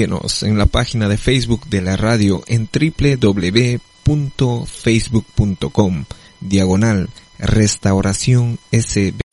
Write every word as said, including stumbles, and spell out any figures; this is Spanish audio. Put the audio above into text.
Búsquenos en la página de Facebook de la radio en doble u doble u doble u punto facebook punto com diagonal Restauración S B.